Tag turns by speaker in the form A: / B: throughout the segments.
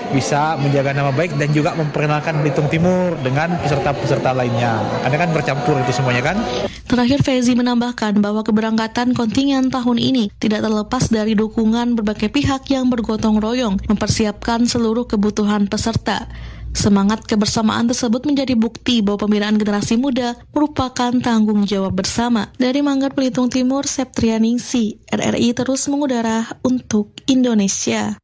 A: bisa menjaga nama baik dan juga memperkenalkan Belitung Timur dengan peserta-peserta lainnya. Karena kan bercampur itu semuanya kan.
B: Terakhir, Fezi menambahkan bahwa keberangkatan kontingen tahun ini tidak terlepas dari dukungan berbagai pihak yang bergotong royong mempersiapkan seluruh kebutuhan peserta. Semangat kebersamaan tersebut menjadi bukti bahwa pembinaan generasi muda merupakan tanggung jawab bersama. Dari Manggar, Belitung Timur, Septrianingsi, RRI terus mengudara untuk Indonesia.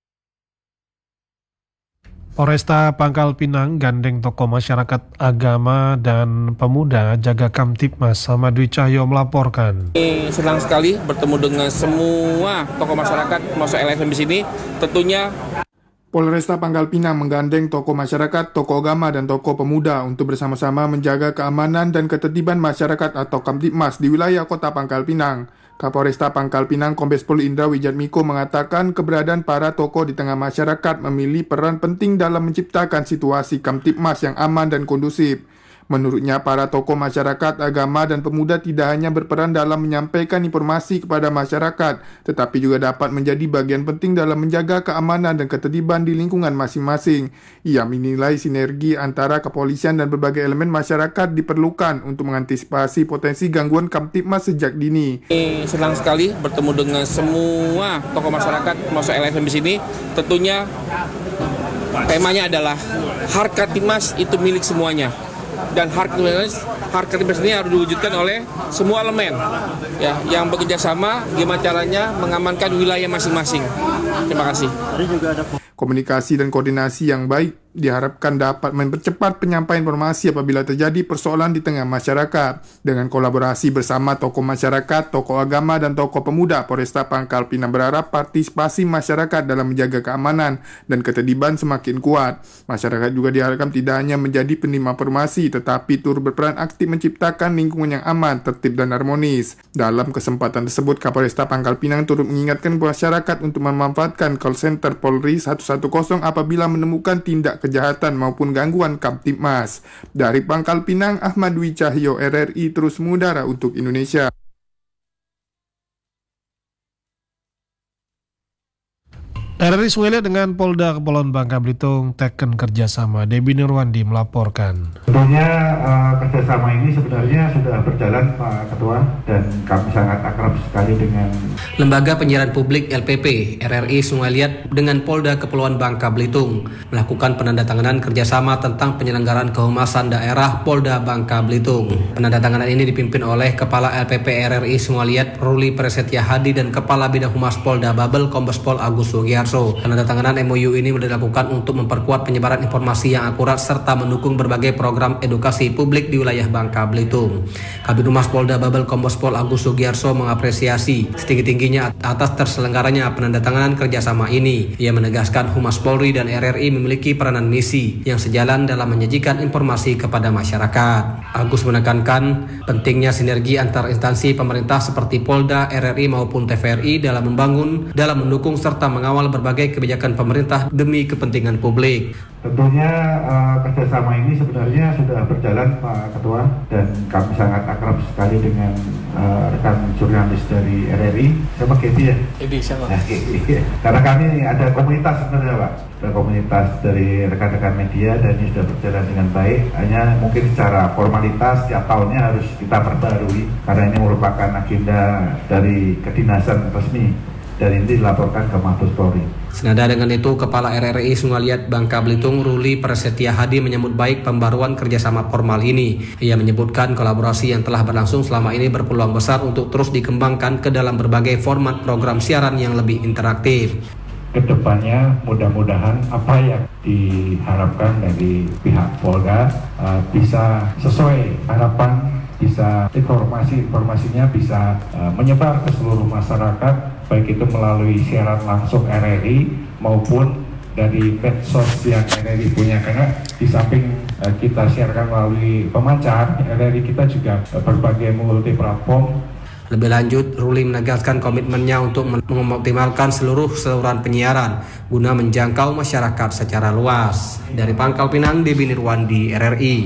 C: Polresta Pangkal Pinang gandeng tokoh masyarakat agama dan pemuda jaga Kamtibmas Ahmad Dwi Cahyo melaporkan.
D: Senang sekali bertemu dengan semua tokoh masyarakat masuk LFM di sini. Tentunya
E: Polresta Pangkal Pinang menggandeng tokoh masyarakat, tokoh agama, dan tokoh pemuda untuk bersama-sama menjaga keamanan dan ketertiban masyarakat atau Kamtibmas di wilayah kota Pangkal Pinang. Kapolresta Pangkal Pinang Kombes Pol Indra Wijatmiko mengatakan keberadaan para tokoh di tengah masyarakat memiliki peran penting dalam menciptakan situasi Kamtibmas yang aman dan kondusif. Menurutnya, para tokoh masyarakat, agama, dan pemuda tidak hanya berperan dalam menyampaikan informasi kepada masyarakat, tetapi juga dapat menjadi bagian penting dalam menjaga keamanan dan ketertiban di lingkungan masing-masing. Ia menilai sinergi antara kepolisian dan berbagai elemen masyarakat diperlukan untuk mengantisipasi potensi gangguan Kamtibmas sejak dini.
D: Senang sekali bertemu dengan semua tokoh masyarakat masuk LFM di sini. Tentunya temanya adalah harkat Kamtibmas itu milik semuanya. Dan harkat Kamtibmas ini harus diwujudkan oleh semua elemen ya, yang bekerja sama gimana caranya mengamankan wilayah masing-masing. Terima kasih.
E: Komunikasi dan koordinasi yang baik diharapkan dapat mempercepat penyampaian informasi apabila terjadi persoalan di tengah masyarakat. Dengan kolaborasi bersama tokoh masyarakat, tokoh agama, dan tokoh pemuda, Polresta Pangkal Pinang berharap partisipasi masyarakat dalam menjaga keamanan dan ketertiban semakin kuat. Masyarakat juga diharapkan tidak hanya menjadi penerima informasi, tetapi turut berperan aktif menciptakan lingkungan yang aman, tertib, dan harmonis. Dalam kesempatan tersebut, Kapolresta Pangkal Pinang turut mengingatkan masyarakat untuk memanfaatkan call center Polri 110 apabila menemukan tindak kejahatan maupun gangguan Kamtibmas. Dari Pangkal Pinang, Ahmad Dwi Cahyo, RRI terus mengudara untuk Indonesia.
C: RRI Sungai dengan Polda Kepulauan Bangka Belitung teken kerjasama. Debbie Nurwandi melaporkan.
F: Tentunya kerjasama ini sebenarnya sudah berjalan Pak Ketua, dan kami sangat akrab sekali dengan
G: Lembaga Penyiaran Publik LPP RRI Sungai Liat dengan Polda Kepulauan Bangka Belitung melakukan penandatanganan kerjasama tentang penyelenggaraan kehumasan daerah Polda Bangka Belitung. Penandatanganan ini dipimpin oleh Kepala LPP RRI Sungai Liat Ruli Prasetya Hadi dan Kepala Bidang Humas Polda Babel Kombes Pol Agus Sugiharso. Penandatanganan MOU ini dilakukan untuk memperkuat penyebaran informasi yang akurat serta mendukung berbagai program edukasi publik di wilayah Bangka Belitung. Kabid Humas Polda Babel Kombes Pol Agus Sugiharso mengapresiasi setinggi-tingginya atas terselenggaranya penandatanganan kerjasama ini. Ia menegaskan Humas Polri dan RRI memiliki peranan misi yang sejalan dalam menyajikan informasi kepada masyarakat. Agus menekankan pentingnya sinergi antar instansi pemerintah seperti Polda, RRI maupun TVRI dalam membangun, dalam mendukung serta mengawal berbagai kebijakan pemerintah demi kepentingan publik.
F: tentunya kerjasama ini sebenarnya sudah berjalan Pak Ketua, dan kami sangat akrab sekali dengan rekan jurnalis dari RRI. Sama Keti ya? Keti sama. Nah, karena kami ada komunitas sebenarnya Pak, ada komunitas dari rekan-rekan media, dan ini sudah berjalan dengan baik. Hanya mungkin secara formalitas setiap tahunnya harus kita perbarui, karena ini merupakan agenda dari kedinasan resmi, dan ini dilaporkan ke Mabes Polri.
G: Senada dengan itu, Kepala RRI Sungai Liat Bangka Belitung Ruli Prasetya Hadi menyambut baik pembaruan kerjasama formal ini. Ia menyebutkan kolaborasi yang telah berlangsung selama ini berpeluang besar untuk terus dikembangkan ke dalam berbagai format program siaran yang lebih interaktif.
F: Kedepannya mudah-mudahan apa yang diharapkan dari pihak Polda bisa sesuai harapan, bisa informasinya bisa menyebar ke seluruh masyarakat, baik itu melalui siaran langsung RRI maupun dari medsos yang RRI punya, karena di samping kita siarkan melalui pemancar, RRI kita juga berbagai multi platform.
G: Lebih lanjut, Ruli menegaskan komitmennya untuk mengoptimalkan seluruh saluran penyiaran guna menjangkau masyarakat secara luas. Dari Pangkal Pinang, Debbie Nurwandi, RRI.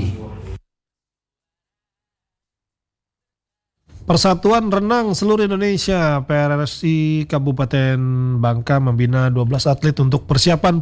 C: Persatuan Renang Seluruh Indonesia PRRSI Kabupaten Bangka membina 12 atlet untuk persiapan